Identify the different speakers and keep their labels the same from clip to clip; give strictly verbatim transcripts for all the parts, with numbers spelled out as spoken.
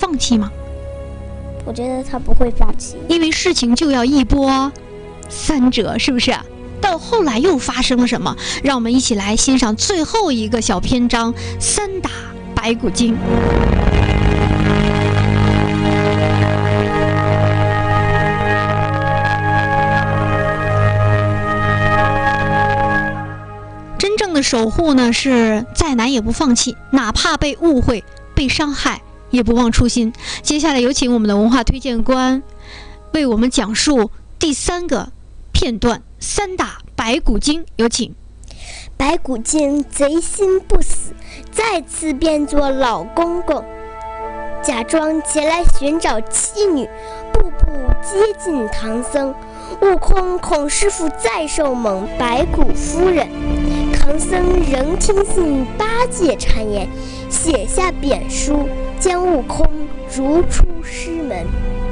Speaker 1: 放弃吗？
Speaker 2: 我觉得他不会放弃，
Speaker 1: 因为事情就要一波三折，是不是？到后来又发生了什么？让我们一起来欣赏最后一个小篇章——三打白骨精。真正的守护呢，是再难也不放弃，哪怕被误会、被伤害，也不忘初心。接下来有请我们的文化推荐官为我们讲述第三个片段——三打白骨精，有请。
Speaker 2: 白骨精贼心不死，再次变作老公公，假装前来寻找妻女，步步接近唐僧。悟空孔师傅再受蒙白骨夫人，唐僧仍听信八戒谗言，写下贬书，将悟空逐出师门。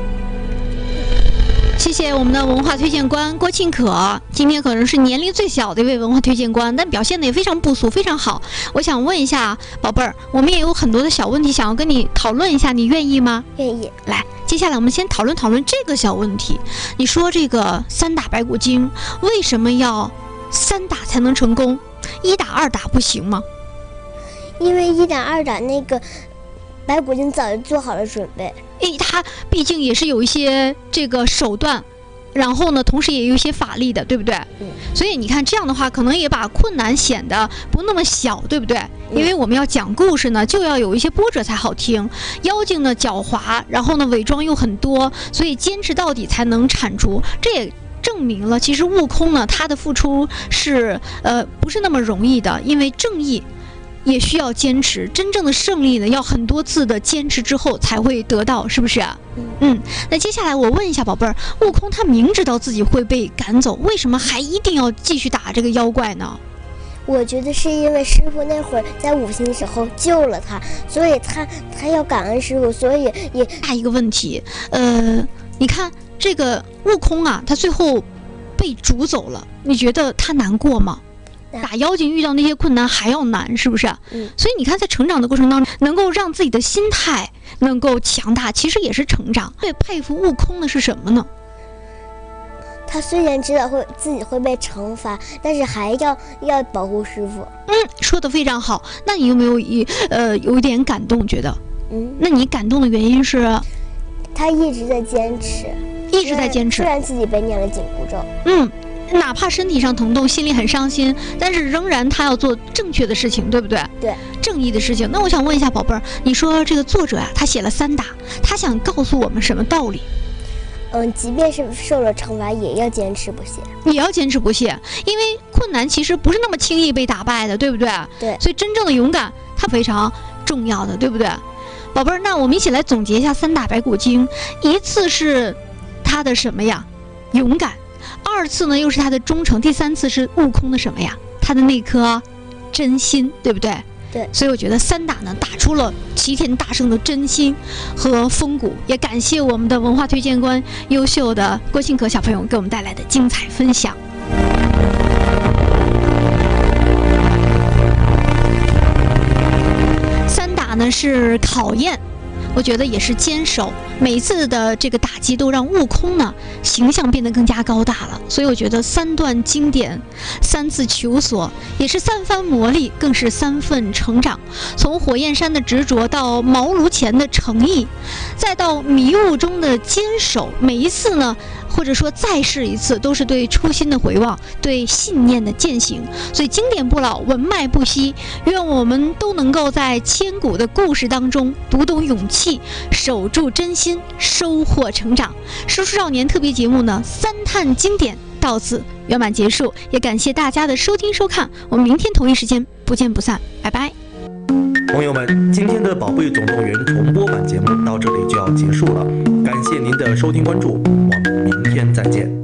Speaker 1: 谢谢我们的文化推荐官郭庆可，今天可能是年龄最小的一位文化推荐官，但表现的也非常不俗，非常好。我想问一下宝贝儿，我们也有很多的小问题想要跟你讨论一下，你愿意吗？
Speaker 2: 愿意。
Speaker 1: 来，接下来我们先讨论讨论这个小问题。你说这个三打白骨精为什么要三打才能成功，一打二打不行吗？
Speaker 2: 因为一打二打那个白骨精早就做好了准备。
Speaker 1: 诶，他毕竟也是有一些这个手段，然后呢，同时也有一些法力的，对不对？
Speaker 2: 嗯。
Speaker 1: 所以你看这样的话，可能也把困难显得不那么小，对不对？因为我们要讲故事呢，就要有一些波折才好听。妖精呢狡猾，然后呢伪装又很多，所以坚持到底才能铲除。这也证明了，其实悟空呢，他的付出是呃不是那么容易的，因为正义也需要坚持，真正的胜利呢，要很多次的坚持之后才会得到，是不是啊？
Speaker 2: 嗯,
Speaker 1: 嗯。那接下来我问一下宝贝儿，悟空他明知道自己会被赶走，为什么还一定要继续打这个妖怪呢？
Speaker 2: 我觉得是因为师傅那会儿在五行时候救了他，所以他他要感恩师傅，所以也。
Speaker 1: 下一个问题，呃，你看这个悟空啊，他最后被逐走了，你觉得他难过吗？打妖精遇到那些困难还要难，是不是？
Speaker 2: 嗯。
Speaker 1: 所以你看，在成长的过程当中，能够让自己的心态能够强大，其实也是成长。最佩服悟空的是什么呢？
Speaker 2: 他虽然知道会自己会被惩罚，但是还要要保护师傅。
Speaker 1: 嗯，说得非常好。那你有没有一呃有一点感动？觉得？
Speaker 2: 嗯。
Speaker 1: 那你感动的原因是？
Speaker 2: 他一直在坚持，
Speaker 1: 一直在坚持。
Speaker 2: 虽然自己被念了紧箍咒。
Speaker 1: 嗯。哪怕身体上疼痛，心里很伤心，但是仍然他要做正确的事情，对不对？
Speaker 2: 对，
Speaker 1: 正义的事情。那我想问一下宝贝儿，你说这个作者呀、啊，他写了三打，他想告诉我们什么道理？
Speaker 2: 嗯，即便是受了惩罚，也要坚持不懈。
Speaker 1: 也要坚持不懈，因为困难其实不是那么轻易被打败的，对不对？
Speaker 2: 对。
Speaker 1: 所以真正的勇敢，它非常重要的，对不对？宝贝儿，那我们一起来总结一下三打白骨精。一次是他的什么呀？勇敢。二次呢，又是他的忠诚，第三次是悟空的什么呀？他的那颗真心，对不对？
Speaker 2: 对。
Speaker 1: 所以我觉得三打呢，打出了齐天大圣的真心和风骨。也感谢我们的文化推荐官优秀的郭庆可小朋友给我们带来的精彩分享。三打呢是考验，我觉得也是坚守，每一次的这个打击都让悟空呢形象变得更加高大了。所以我觉得三段经典，三次求索，也是三番磨砺，更是三份成长。从火焰山的执着到茅庐前的诚意，再到迷雾中的坚守，每一次呢，或者说再试一次，都是对初心的回望，对信念的践行。所以经典不老，文脉不息。愿我们都能够在千古的故事当中读懂勇气，守住真心，收获成长。说书少年特别节目呢，三探经典到此圆满结束，也感谢大家的收听收看，我们明天同一时间不见不散，拜拜。
Speaker 3: 朋友们，今天的宝贝总动员重播版节目到这里就要结束了，感谢您的收听关注，我们明天再见。